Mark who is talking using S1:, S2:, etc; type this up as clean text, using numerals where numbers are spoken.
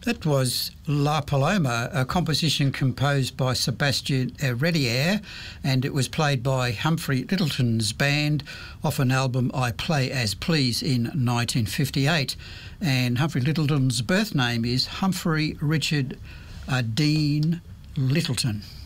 S1: That was La Paloma, a composition composed by Sebastian Redier, and it was played by Humphrey Lyttelton's band off an album I Play As Please in 1958. And Humphrey Lyttelton's birth name is Humphrey Richard Dean Lyttelton.